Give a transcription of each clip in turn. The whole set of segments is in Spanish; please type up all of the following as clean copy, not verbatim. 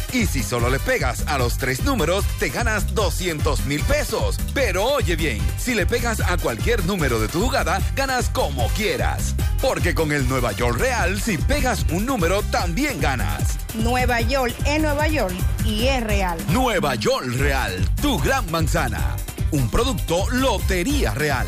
Y si solo le pegas a los 3 números, te ganas 200,000 pesos. Pero oye bien, si le pegas a cualquier número de tu jugada, ganas como quieras. Porque con el Nueva York Real, si pegas un número, también ganas. Nueva York es Nueva York y es real. Nueva York Real, tu gran manzana. Un producto Lotería Real.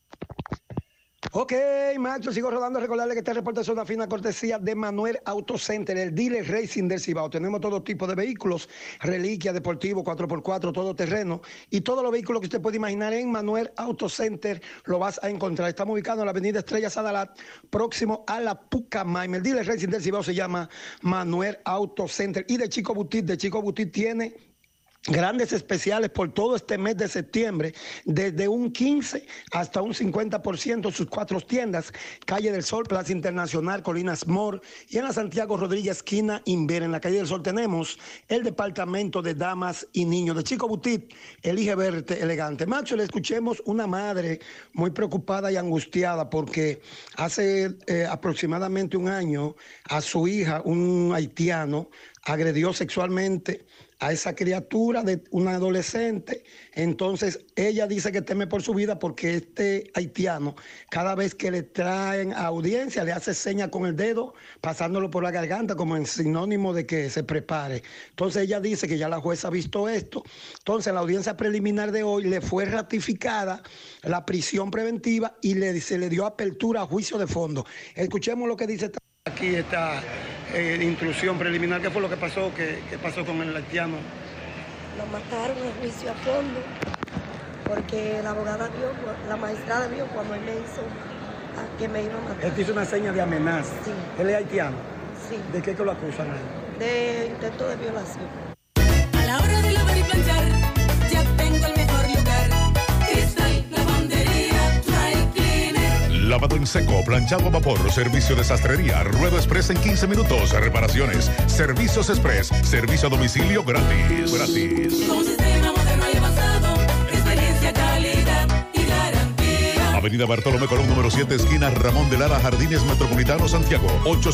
Ok, macho, sigo rodando. Recordarle que este reporte es una fina cortesía de Manuel Auto Center, el dealer racing del Cibao. Tenemos todo tipo de vehículos, reliquia, deportivo, 4x4, todo terreno y todos los vehículos que usted puede imaginar en Manuel Auto Center lo vas a encontrar. Estamos ubicados en la avenida Estrella Sadalat, próximo a la Pucamaima. El dealer racing del Cibao se llama Manuel Auto Center. Y de Chico Boutique tiene grandes especiales por todo este mes de septiembre, desde un 15 hasta un 50%, sus 4 tiendas, Calle del Sol, Plaza Internacional, Colinas Mor, y en la Santiago Rodríguez, esquina Inver. En la Calle del Sol tenemos el departamento de damas y niños. De Chico Boutique, elige verte elegante. Macho, le escuchemos una madre muy preocupada y angustiada porque hace aproximadamente un año a su hija, un haitiano, agredió sexualmente a esa criatura de una adolescente. Entonces ella dice que teme por su vida porque este haitiano, cada vez que le traen a audiencia, le hace señas con el dedo, pasándolo por la garganta como en sinónimo de que se prepare. Entonces ella dice que ya la jueza ha visto esto. Entonces en la audiencia preliminar de hoy le fue ratificada la prisión preventiva y se le dio apertura a juicio de fondo. Escuchemos lo que dice aquí esta intrusión preliminar. ¿Qué fue lo que pasó? ¿Qué pasó con el haitiano? Lo mataron en juicio a fondo porque la abogada vio, la magistrada vio cuando él me hizo que me iba a matar. Él te hizo una seña de amenaza. Sí. ¿Él es haitiano? Sí. ¿De qué que lo acusan a él? De intento de violación. A la hora de lavar y planchar, ya tengo el mejor lugar. Cristal Lavandería Dry Cleaner. Lavado en seco, planchado a vapor, servicio de sastrería, ruedo express en 15 minutos, reparaciones, servicios express, servicio a domicilio gratis. Con sistema moderno y avanzado, experiencia, calidad y garantía. Avenida Bartolomé Colón, número 7, esquina Ramón de Lara, Jardines Metropolitano, Santiago,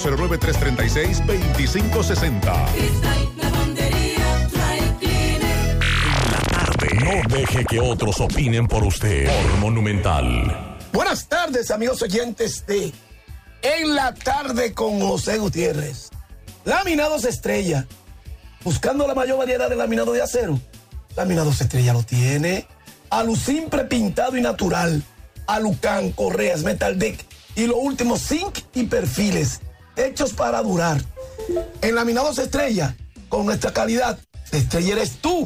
809-336-2560. Cristal Lavandería Dry Cleaner. En la tarde, no deje que otros opinen por usted. Por Monumental. Buenas tardes, amigos oyentes de En la Tarde con José Gutiérrez. Laminados Estrella, buscando la mayor variedad de laminado de acero. Laminados Estrella lo tiene. Alucin prepintado y natural. Alucán, correas, metal deck y lo último, zinc y perfiles hechos para durar. En Laminados Estrella, con nuestra calidad, Estrella eres tú.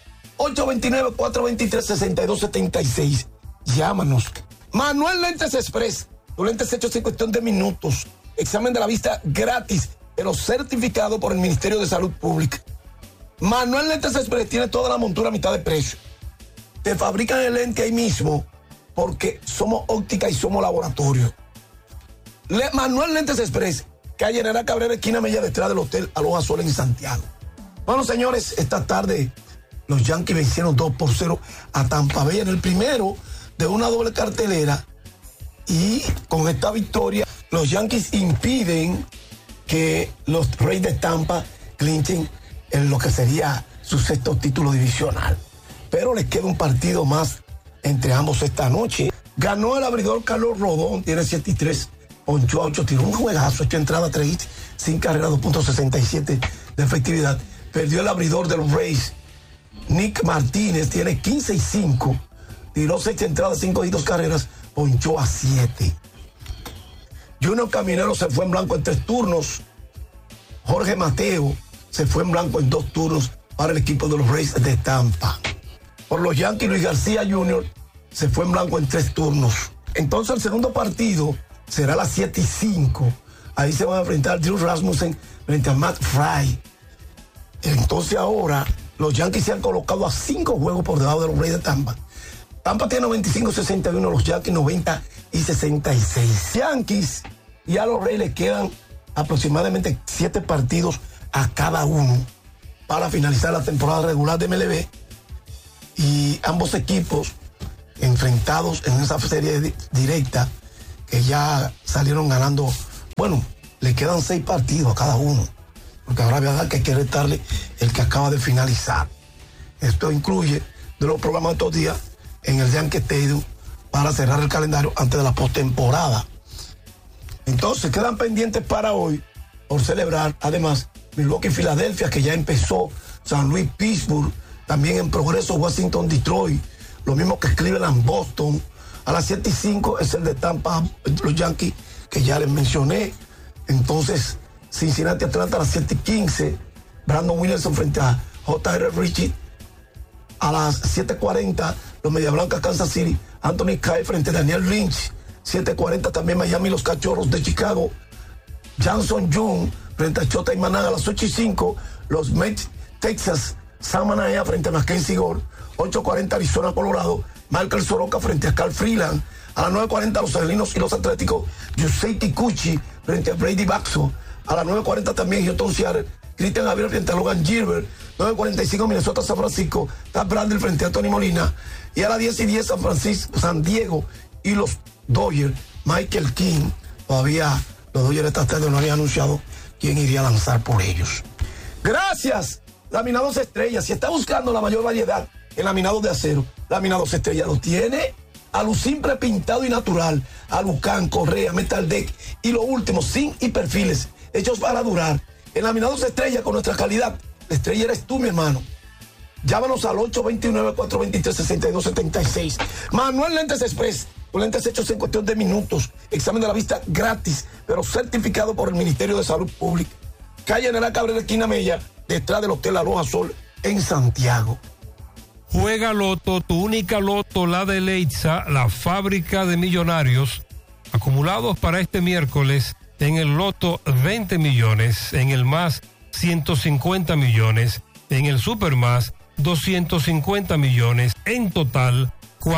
829-423-6276. Llámanos. Manuel Lentes Express, los lentes hechos en cuestión de minutos. Examen de la vista gratis, pero certificado por el Ministerio de Salud Pública. Manuel Lentes Express tiene toda la montura a mitad de precio. Te fabrican el lente ahí mismo porque somos óptica y somos laboratorio. Manuel Lentes Express, calle General Cabrera, esquina Mella, detrás del Hotel Aloha Sol en Santiago. Bueno, señores, esta tarde los Yankees vencieron 2-0 a Tampa Bay en el primero de una doble cartelera, y con esta victoria los Yankees impiden que los Reyes de Tampa clinchen en lo que sería su 6º título divisional. Pero les queda un partido más entre ambos esta noche. Ganó el abridor Carlos Rodón, tiene 7-3, ponchó a 8 tiros, un juegazo, 8 entradas, 3 hits, 5 carreras, 2.67 de efectividad. Perdió el abridor de los Rays, Nick Martínez, tiene 15-5, tiró 6 entradas, 5 y 2 carreras, ponchó a 7. Junior Caminero se fue en blanco en 3 turnos. Jorge Mateo se fue en blanco en 2 turnos para el equipo de los Rays de Tampa. Por los Yankees, Luis García Jr. se fue en blanco en 3 turnos. Entonces el segundo partido será a las 7:05. Ahí se van a enfrentar Drew Rasmussen frente a Matt Fry. Entonces ahora los Yankees se han colocado a 5 juegos por debajo de los Rays de Tampa. Tampa tiene 95-61, los Yankees 90-66. Yankees y a los Reyes les quedan aproximadamente 7 partidos a cada uno para finalizar la temporada regular de MLB. Y ambos equipos enfrentados en esa serie directa que ya salieron ganando. Bueno, le quedan 6 partidos a cada uno. porque ahora verdad que hay que restarle el que acaba de finalizar. Esto incluye de los programas de estos días en el Yankee Stadium para cerrar el calendario antes de la postemporada. Entonces quedan pendientes para hoy por celebrar, además, Milwaukee, Filadelfia, que ya empezó, San Luis, Pittsburgh, también en progreso Washington, Detroit, lo mismo que Cleveland, Boston. A las 7:05 es el de Tampa, los Yankees, que ya les mencioné. Entonces, Cincinnati, Atlanta a las 7:15, Brandon Williamson frente a J.R. Ritchie. A las 7:40, los Media Blancas, Kansas City, Anthony Kay frente a Daniel Lynch. 7:40 también Miami, los Cachorros de Chicago, Janson Jung frente a Chota y Manan. A las 8:05, los Mets, Texas, Sam Manaya frente a Mackenzie Gore. 8:40 Arizona, Colorado, Michael Soroka frente a Carl Freeland. A las 9:40 los Angelinos y los Atléticos, Yusei Kikuchi frente a Brady Baxo. A las 9:40 también Houston, Seattle, Christian Javier frente a Logan Gilbert. 9:45 Minnesota, San Francisco, Tad Bradley frente a Tony Molina. Y a las 10:10 San Diego y los Dodgers, Michael King. Todavía los Dodgers esta tarde no habían anunciado quién iría a lanzar por ellos. Gracias, Laminados Estrella. Si está buscando la mayor variedad en laminados de acero, Laminados Estrella lo tiene. Alucin prepintado y natural, Alucán, Correa, Metal Deck y lo último, zinc y perfiles hechos para durar. En Laminados Estrella con nuestra calidad, la estrella eres tú, mi hermano. Llámanos al 829-423-6276. Manuel Lentes Express, con lentes hechos en cuestión de minutos. Examen de la vista gratis, pero certificado por el Ministerio de Salud Pública. Calle General Cabrera, esquina Mella, detrás del Hotel Aloha Sol, en Santiago. Juega Loto, tu única Loto, la de Leitza, la fábrica de millonarios, acumulados para este miércoles en el Loto 20 millones, en el Más 150 millones, en el Supermás 250 millones, en total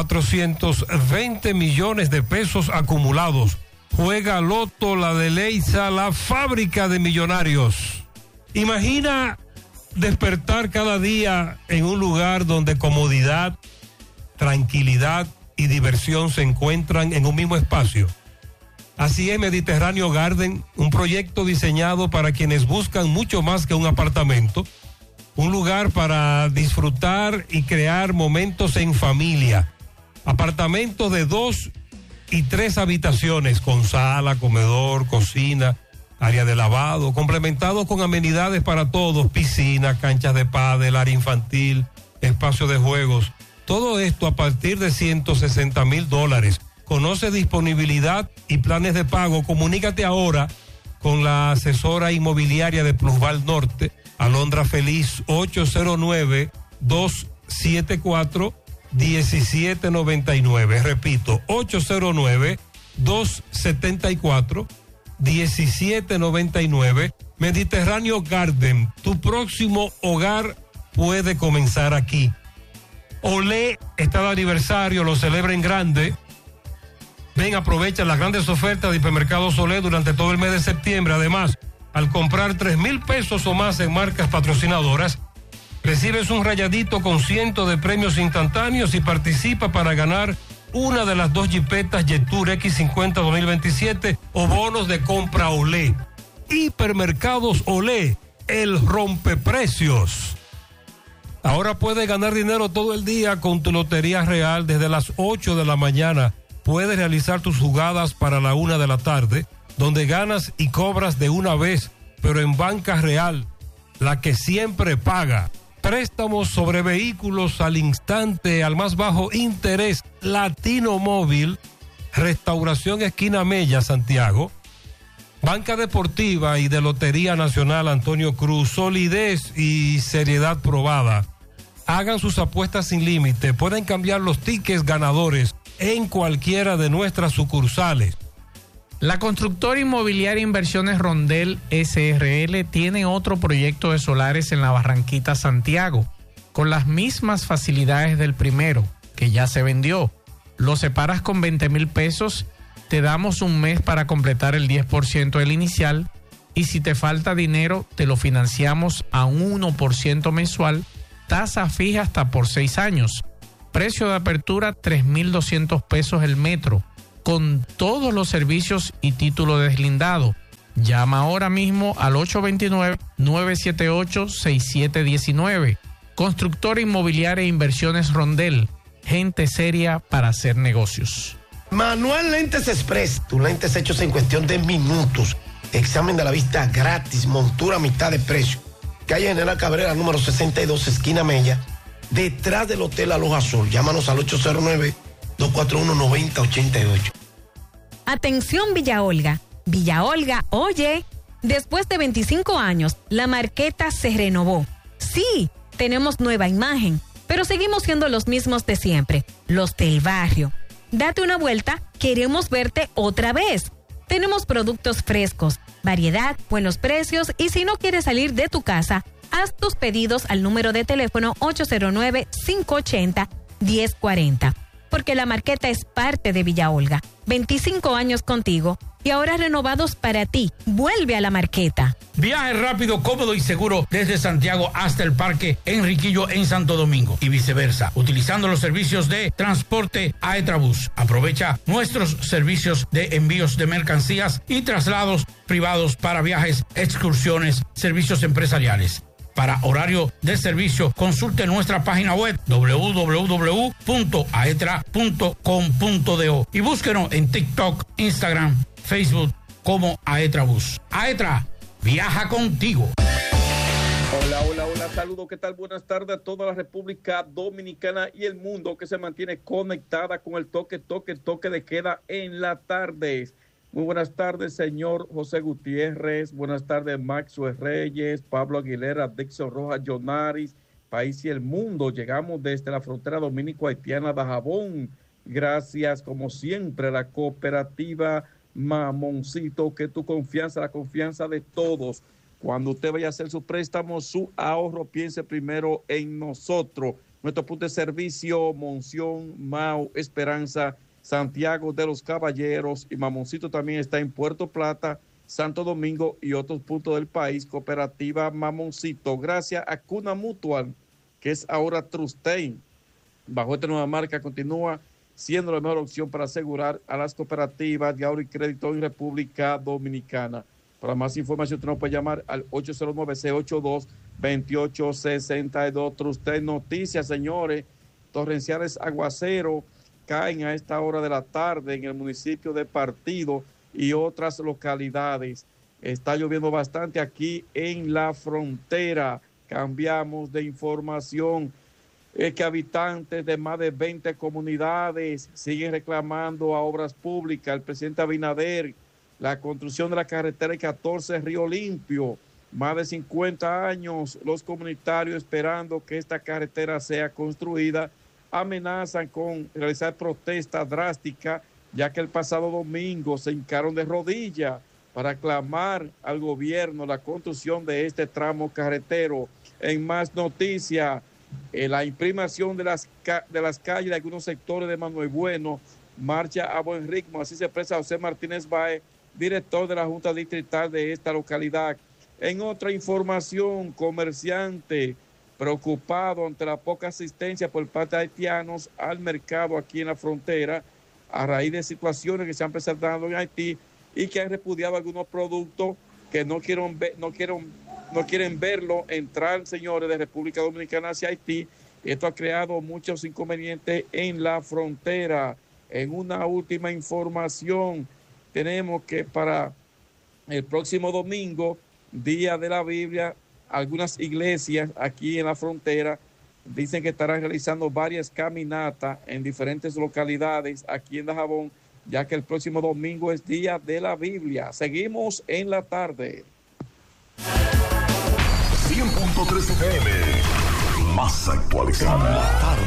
420 millones de pesos acumulados. Juega Loto, la de Leitza, la fábrica de millonarios. Imagina despertar cada día en un lugar donde comodidad, tranquilidad y diversión se encuentran en un mismo espacio. Así es Mediterráneo Garden, un proyecto diseñado para quienes buscan mucho más que un apartamento, un lugar para disfrutar y crear momentos en familia. Apartamentos de 2 y 3 habitaciones con sala, comedor, cocina, área de lavado, complementado con amenidades para todos, piscina, canchas de pádel, área infantil, espacio de juegos. Todo esto a partir de $160,000. Conoce disponibilidad y planes de pago. Comunícate ahora con la asesora inmobiliaria de Plusval Norte, Alondra Feliz, 809-274-1799. Repito, 809-274-1799. Mediterráneo Garden, tu próximo hogar puede comenzar aquí. Olé está de aniversario, lo celebra en grande. Ven, aprovecha las grandes ofertas de Hipermercados Olé durante todo el mes de septiembre. Además, al comprar 3,000 pesos o más en marcas patrocinadoras, recibes un rayadito con cientos de premios instantáneos y participa para ganar una de las 2 jipetas Jetour X50 2027 o bonos de compra Olé. Hipermercados Olé, el rompeprecios. Ahora puedes ganar dinero todo el día con tu Lotería Real. Desde las 8 de la mañana puedes realizar tus jugadas para la 1 de la tarde, donde ganas y cobras de una vez, pero en Banca Real, la que siempre paga. Préstamos sobre vehículos al instante, al más bajo interés. Latino Móvil, Restauración Esquina Mella, Santiago. Banca Deportiva y de Lotería Nacional Antonio Cruz, solidez y seriedad probada. Hagan sus apuestas sin límite, pueden cambiar los tickets ganadores en cualquiera de nuestras sucursales. La constructora inmobiliaria Inversiones Rondel SRL tiene otro proyecto de solares en la Barranquita, Santiago, con las mismas facilidades del primero, que ya se vendió. Lo separas con 20,000 pesos, te damos un mes para completar el 10% del inicial y si te falta dinero te lo financiamos a un 1% mensual, tasa fija hasta por 6 años. Precio de apertura 3,200 pesos el metro, con todos los servicios y título deslindado. Llama ahora mismo al 829-978-6719. Constructora Inmobiliaria e Inversiones Rondel. Gente seria para hacer negocios. Manuel Lentes Express, tus lentes hechos en cuestión de minutos. Examen de la vista gratis, montura a mitad de precio. Calle General Cabrera, número 62, esquina Mella, detrás del Hotel Aloha Sol. Llámanos al 809-241-9088. Atención Villa Olga. Villa Olga, oye, después de 25 años, la marqueta se renovó. Sí, tenemos nueva imagen, pero seguimos siendo los mismos de siempre, los del barrio. Date una vuelta, queremos verte otra vez. Tenemos productos frescos, variedad, buenos precios y si no quieres salir de tu casa, haz tus pedidos al número de teléfono 809-580-1040. Porque la marqueta es parte de Villa Olga. 25 años contigo y ahora renovados para ti. Vuelve a la marqueta. Viaje rápido, cómodo y seguro desde Santiago hasta el Parque Enriquillo en Santo Domingo y viceversa, utilizando los servicios de transporte Aetrabús. Aprovecha nuestros servicios de envíos de mercancías y traslados privados para viajes, excursiones, servicios empresariales. Para horario de servicio, consulte nuestra página web www.aetra.com.do y búsquenos en TikTok, Instagram, Facebook como Aetrabús. Aetra, viaja contigo. Hola, saludos, ¿qué tal? Buenas tardes a toda la República Dominicana y el mundo que se mantiene conectada con el toque de queda en la tarde. Muy buenas tardes, señor José Gutiérrez. Buenas tardes, Maxwell Reyes, Pablo Aguilera, Dixon Rojas, Jonaris, País y el mundo. Llegamos desde la frontera dominico-haitiana de Jabón. Gracias, como siempre, a la cooperativa Mamoncito, que tu confianza, la confianza de todos. Cuando usted vaya a hacer su préstamo, su ahorro, piense primero en nosotros. Nuestro punto de servicio, Monción, Mao, Esperanza, Santiago de los Caballeros y Mamoncito también está en Puerto Plata, Santo Domingo y otros puntos del país. Cooperativa Mamoncito, gracias a Cuna Mutual, que es ahora Trustein. Bajo esta nueva marca continúa siendo la mejor opción para asegurar a las cooperativas de ahorro y crédito en República Dominicana. Para más información, usted nos puede llamar al 809-682-2862. Trustein Noticias, señores, torrenciales aguaceros caen a esta hora de la tarde en el municipio de Partido y otras localidades. Está lloviendo bastante aquí en la frontera. Cambiamos de información. Es que habitantes de más de 20 comunidades siguen reclamando a Obras Públicas, el presidente Abinader, la construcción de la carretera 14 Río Limpio. Más de 50 años los comunitarios esperando que esta carretera sea construida. Amenazan con realizar protestas drásticas, ya que el pasado domingo se hincaron de rodillas para clamar al gobierno la construcción de este tramo carretero. En más noticias, la imprimación de las calles de algunos sectores de Manuel Bueno marcha a buen ritmo, así se expresa José Martínez Baez, director de la Junta Distrital de esta localidad. En otra información, comerciante preocupado ante la poca asistencia por parte de haitianos al mercado aquí en la frontera a raíz de situaciones que se han presentado en Haití y que han repudiado algunos productos que no quieren verlo entrar, señores, de República Dominicana hacia Haití. Esto ha creado muchos inconvenientes en la frontera. En una última información, tenemos que para el próximo domingo, Día de la Biblia, algunas iglesias aquí en la frontera dicen que estarán realizando varias caminatas en diferentes localidades aquí en Dajabón, ya que el próximo domingo es Día de la Biblia. Seguimos en la tarde. 100.3 FM, más actualizada. La tarde.